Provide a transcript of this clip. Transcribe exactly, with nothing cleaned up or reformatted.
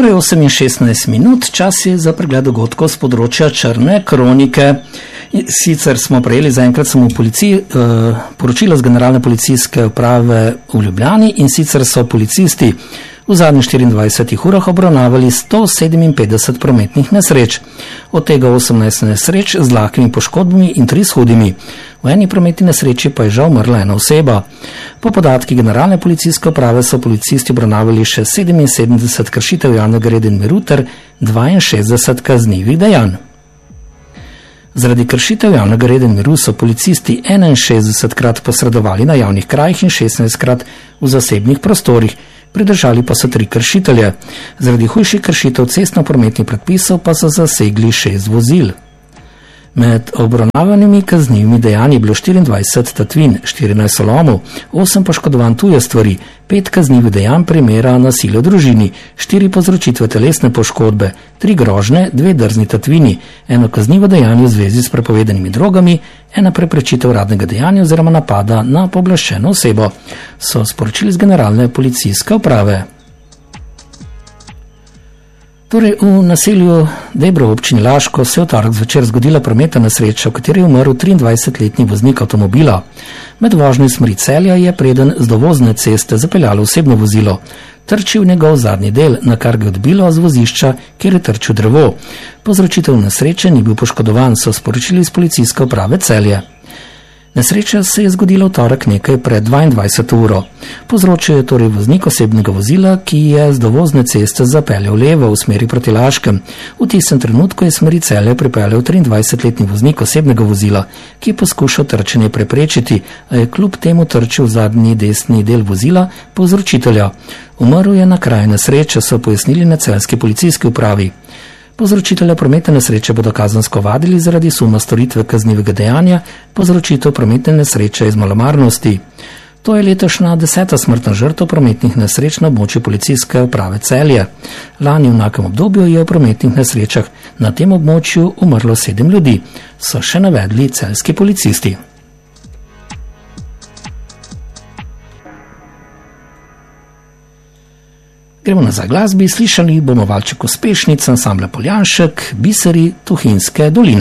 Ura je osem in šestnajst minut, čas je za pregled dogodkov z področja črne kronike. Sicer smo prejeli zaenkrat samo v policiji eh, poročilo z generalne policijske uprave v Ljubljani, in sicer so policisti v zadnjih štiriindvajsetih urah obravnavali sto sedeminpetdeset prometnih nesreč, od tega osemnajst nesreč z lahkimi poškodbami in tri s hudimi. V eni prometni nesreči pa je žal umrla ena oseba. Po podatkih generalne policijske uprave so policisti obravnavali še sedeminsedemdeset kršitev javnega reda in miru ter dvainšestdeset kaznivih dejanj. Zaradi kršitev javnega reda in miru so policisti enainšestdesetkrat posredovali na javnih krajih in šestnajstkrat v zasebnih prostorih, pridržali pa so tri kršitelje. Zaradi hujših kršitev cestno-prometnih predpisov pa so zasegli šest vozil. Med obravnavanimi kaznivimi dejanji je bilo štiriindvajset tatvin, štirinajst solomov, osem poškodovanj tuje stvari, pet kaznivih dejanj primera nasilja v družini, štiri povzročitve telesne poškodbe, tri grožnje, dve drzni tatvini, eno kaznivo dejanje v zvezi s prepovedanimi drogami, ena preprečitev radnega dejanja oziroma napada na pooblaščeno osebo, so sporočili z generalne policijske uprave. Torej, v naselju Debro v občini Laško se je v torek zvečer zgodila prometna nesreča, v kateri je umrl triindvajsetletni voznik avtomobila. Med vožnjo iz smeri Celja je preden z dovozne ceste zapeljalo osebno vozilo. Trčil njegov zadnji del, na kar ga je odbilo z vozišča, kjer je trčil drevo. Povzročitelj nesreče ni bil poškodovan, so sporočili iz policijske uprave Celje. Nesreča se je zgodila v torek nekaj pred dvaindvajseto uro. Povzročil je torej voznik osebnega vozila, ki je z dovozne ceste zapeljal levo v smeri proti Laškem. V tistem trenutku je smeri Celje pripeljal triindvajsetletni voznik osebnega vozila, ki je poskušal trčenje preprečiti, a je kljub temu trčil v zadnji desni del vozila povzročitelja. Umrl je na kraju nesreče, so pojasnili na celjski policijski upravi. Povzročitelja prometne nesreče bodo kazensko ovadili zaradi suma storitve kaznivega dejanja, povzročitev prometne nesreče iz malomarnosti. To je letošnja deseta smrtna žrtev prometnih nesreč na območju policijske uprave Celje. Lani v enakem obdobju je v prometnih nesrečah na tem območju umrlo sedem ljudi, so še navedli celjski policisti. Gremo nazaj glasbi, slišali bomo valček Uspešnic, ansambla Poljanšek, Biseri Tuhinjske doline.